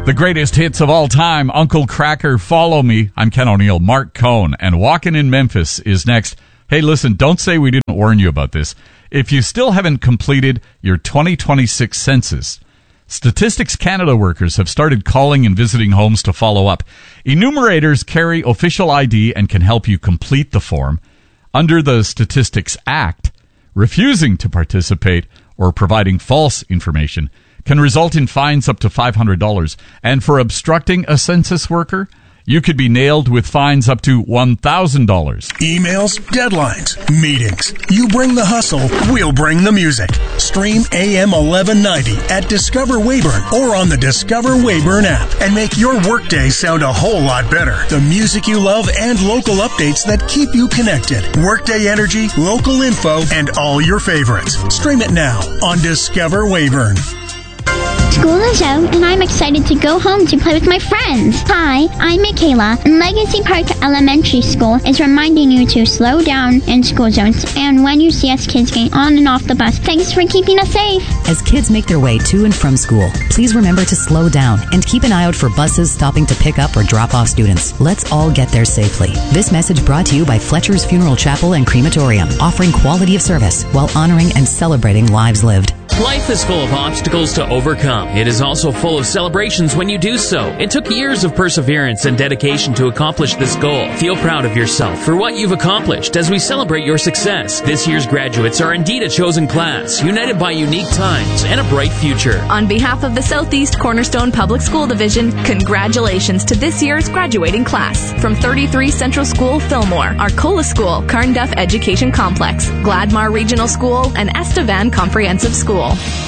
The greatest hits of all time, Uncle Cracker, Follow Me. I'm Ken O'Neill, Mark Cohn, and Walkin' in Memphis is next. Hey, listen, don't say we didn't warn you about this. If you still haven't completed your 2026 census, Statistics Canada workers have started calling and visiting homes to follow up. Enumerators carry official ID and can help you complete the form. Under the Statistics Act, refusing to participate or providing false information can result in fines up to $500. And for obstructing a census worker, you could be nailed with fines up to $1,000. Emails, deadlines, meetings. You bring the hustle, we'll bring the music. Stream AM 1190 at Discover Weyburn or on the Discover Weyburn app and make your workday sound a whole lot better. The music you love and local updates that keep you connected. Workday energy, local info, and all your favorites. Stream it now on Discover Weyburn. School is out, and I'm excited to go home to play with my friends. Hi, I'm Michaela, and Legacy Park Elementary School is reminding you to slow down in school zones and when you see us kids getting on and off the bus. Thanks for keeping us safe. As kids make their way to and from school, please remember to slow down and keep an eye out for buses stopping to pick up or drop off students. Let's all get there safely. This message brought to you by Fletcher's Funeral Chapel and Crematorium, offering quality of service while honoring and celebrating lives lived. Life is full of obstacles to overcome. It is also full of celebrations when you do so. It took years of perseverance and dedication to accomplish this goal. Feel proud of yourself for what you've accomplished as we celebrate your success. This year's graduates are indeed a chosen class, united by unique times and a bright future. On behalf of the Southeast Cornerstone Public School Division, congratulations to this year's graduating class. From 33 Central School, Fillmore, Arcola School, Carnduff Education Complex, Gladmar Regional School, and Estevan Comprehensive School.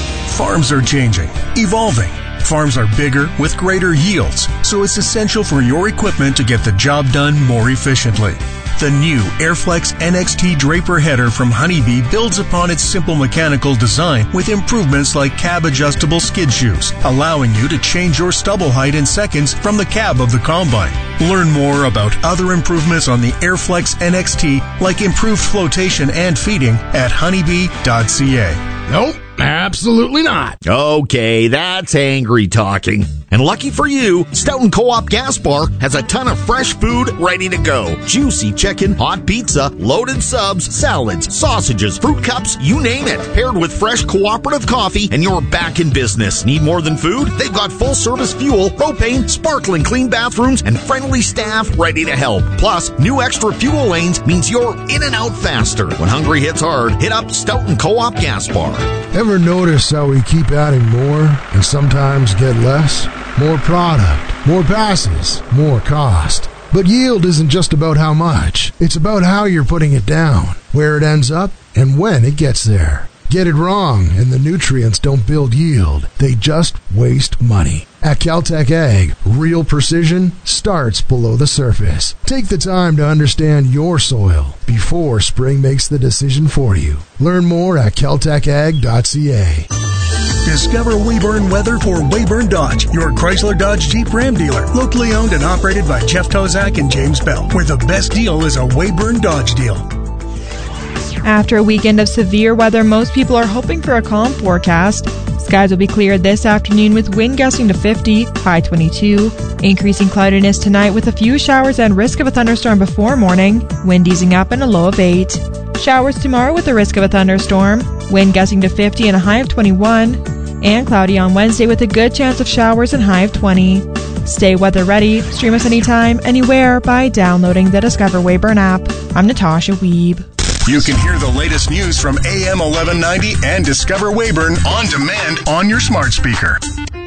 Farms are changing, evolving. Farms are bigger with greater yields, so it's essential for your equipment to get the job done more efficiently. The new Airflex NXT Draper header from Honeybee builds upon its simple mechanical design with improvements like cab-adjustable skid shoes, allowing you to change your stubble height in seconds from the cab of the combine. Learn more about other improvements on the Airflex NXT, like improved flotation and feeding, at honeybee.ca. Nope, absolutely not. Okay, that's angry talking. And lucky for you, Stoughton Co-op Gas Bar has a ton of fresh food ready to go. Juicy chicken, hot pizza, loaded subs, salads, sausages, fruit cups, you name it. Paired with fresh cooperative coffee, and you're back in business. Need more than food? They've got full-service fuel, propane, sparkling clean bathrooms, and friendly staff ready to help. Plus, new extra fuel lanes means you're in and out faster. When hungry hits hard, hit up Stoughton Co-op Gas Bar. Ever notice how we keep adding more and sometimes get less? More product, more passes, more cost. But yield isn't just about how much. It's about how you're putting it down, where it ends up, and when it gets there. Get it wrong, and the nutrients don't build yield. They just waste money. At Caltech Ag, real precision starts below the surface. Take the time to understand your soil before spring makes the decision for you. Learn more at caltechag.ca. Discover Weyburn weather for Weyburn Dodge, your Chrysler Dodge Jeep Ram dealer. Locally owned and operated by Jeff Tozak and James Bell, where the best deal is a Weyburn Dodge deal. After a weekend of severe weather, most people are hoping for a calm forecast. Skies will be clear this afternoon with wind gusting to 50, high 22. Increasing cloudiness tonight with a few showers and risk of a thunderstorm before morning. Wind easing up and a low of 8. Showers tomorrow with the risk of a thunderstorm. Wind gusting to 50 and a high of 21. And cloudy on Wednesday with a good chance of showers and high of 20. Stay weather ready. Stream us anytime, anywhere by downloading the Discover Weyburn app. I'm Natasha Wiebe. You can hear the latest news from AM 1190 and Discover Weyburn on demand on your smart speaker.